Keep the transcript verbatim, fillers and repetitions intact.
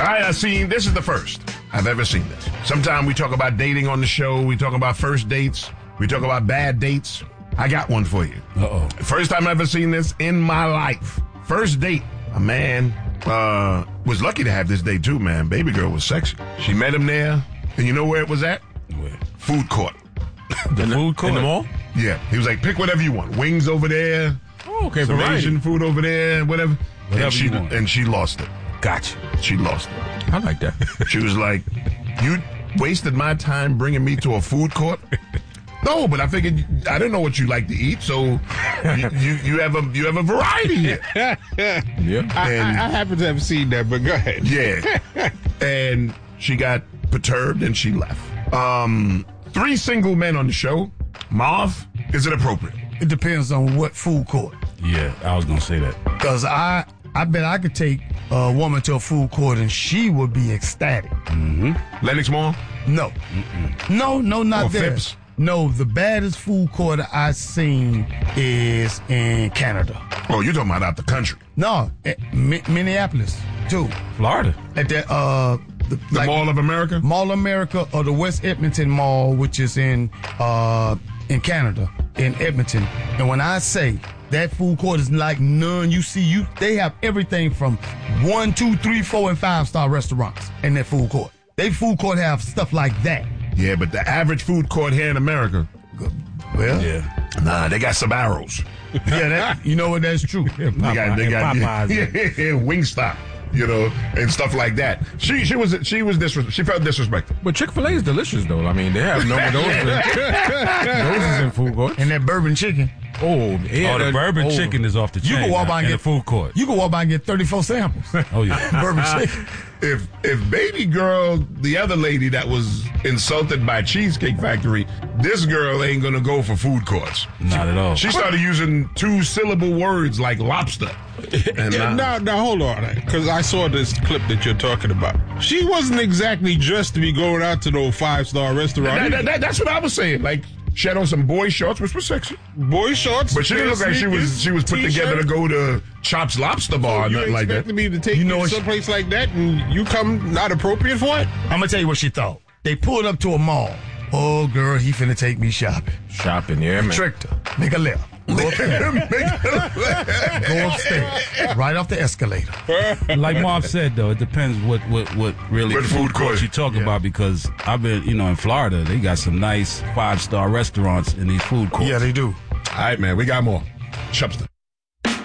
right, I seen, this is the first I've ever seen this. Sometimes we talk about dating on the show. We talk about first dates. We talk about bad dates. I got one for you. Uh-oh. First time I've ever seen this in my life. First date. A man uh, was lucky to have this date too, man. Baby girl was sexy. She met him there, and you know where it was at? Where? Food court. The food court? In the mall? Yeah. He was like, pick whatever you want. Wings over there. Oh, okay, Some variety. Asian food over there, whatever. Whatever and she you want. and she lost it. Gotcha. She lost it. I like that. She was like, you wasted my time bringing me to a food court? No, but I figured I didn't know what you like to eat, so you, you, you have a you have a variety here. Yeah. I, And- I, I happen to have seen that, but go ahead. Yeah. And she got perturbed and she left. Um, three single men on the show. Marv, is it appropriate? It depends on what food court. Yeah, I was going to say that. Because I, I bet I could take a woman to a food court and she would be ecstatic. Lennox Mall? No. No, no, not Or there. Phipps? No, the baddest food court I've seen is in Canada. Oh, you're talking about out the country. No, eh, Mi- Minneapolis, too. Florida. At that, uh, the, The like, Mall of America? Mall of America or the West Edmonton Mall, which is in uh in Canada, in Edmonton. And when I say that food court is like none you see, you they have everything from one, two, three, four, and five star restaurants in that food court. They food court have stuff like that. Yeah, but the average food court here in America, Well, Yeah. nah, they got some arrows. yeah, that, you know what? That's true. They got, they got Popeyes. yeah, yeah, Wingstop, you know, and stuff like that. She she was she was disres- she felt disrespectful. But Chick-fil-A is delicious, though. I mean, they have no of those. Those is in food court. And that bourbon chicken, Oh, yeah. Oh, the that- bourbon oh. chicken is off the You chain. can walk now, by and in get the food court. you can walk by and get thirty-four samples. Oh, yeah. Bourbon chicken. If if baby girl, the other lady that was insulted by Cheesecake Factory, this girl ain't gonna go for food courts. Not at all. She started using two syllable words like lobster. And Yeah, uh, now, now hold on, because I saw this clip that you're talking about. She wasn't exactly dressed to be going out to no five star restaurant. that- that- that- that's what I was saying. Like she had on some boy shorts, which was sexy, Boy shorts, but she didn't look like she was she was put t-shirt. together to go to Chops Lobster Bar or You nothing like that. expected me to take You you know to what- someplace like that, and you come not appropriate for it? I'm gonna tell you what she thought. They pulled up to a mall. Oh, girl, he finna take me shopping. Shopping, yeah, man. Tricked her. Make a left. Go upstairs. Go upstairs. Right off the escalator. Like Marv said, though, it depends what what, what really What food court. you talk Yeah. about, because I've been, you know, in Florida, they got some nice five-star restaurants in these food courts. Yeah, they do. All right, man, we got more. Chupster.